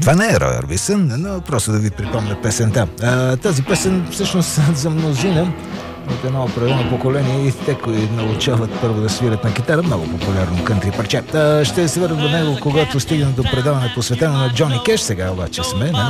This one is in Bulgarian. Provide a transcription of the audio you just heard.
Това не е Рой Орбисън, но просто да ви припомня песента. Тази песен всъщност за мнозина от едно определено поколение и те, които научават първо да свирят на китара, много популярно кънтри парче. Ще се върнем до него, когато стигнем до предаване посветено на Джони Кеш. Сега обаче сме на